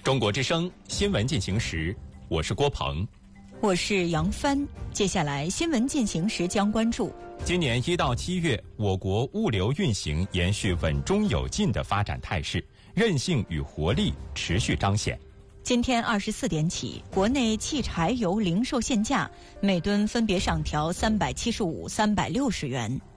中国之声新闻进行时，我是郭鹏， 我是杨帆。接下来新闻进行时将关注： 今年1到7月，我国物流运行延续稳中有进的发展态势，韧性与活力持续彰显。 今天24点起，国内汽柴油零售限价每吨分别上调375、360元。